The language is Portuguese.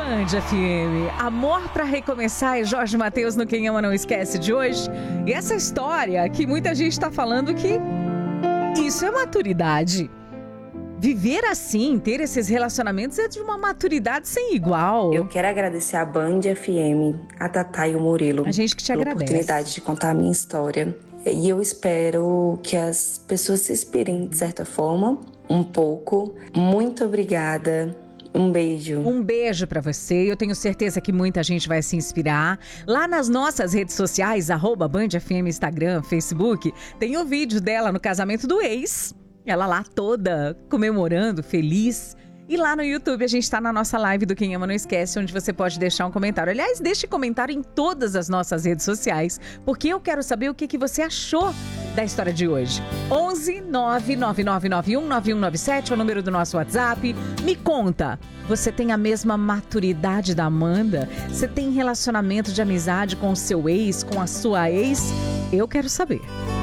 Band FM. Amor pra recomeçar é Jorge Mateus no Quem Ama Não Esquece de hoje. E essa história que muita gente tá falando que isso é maturidade. Viver assim, ter esses relacionamentos é de uma maturidade sem igual. Eu quero agradecer a Band FM, a Tatá e o Murilo. A gente que te pela agradece. Oportunidade de contar a minha história. E eu espero que as pessoas se inspirem, de certa forma, um pouco. Muito obrigada. Um beijo. Um beijo pra você. Eu tenho certeza que muita gente vai se inspirar. Lá nas nossas redes sociais, @BandFM, Instagram, Facebook, tem o vídeo dela no casamento do ex. Ela lá toda comemorando, feliz. E lá no YouTube a gente tá na nossa live do Quem Ama Não Esquece, onde você pode deixar um comentário. Aliás, deixe comentário em todas as nossas redes sociais, porque eu quero saber o que você achou da história de hoje. 11 99991 9197 é o número do nosso WhatsApp. Me conta, você tem a mesma maturidade da Amanda? Você tem relacionamento de amizade com o seu ex, com a sua ex? Eu quero saber.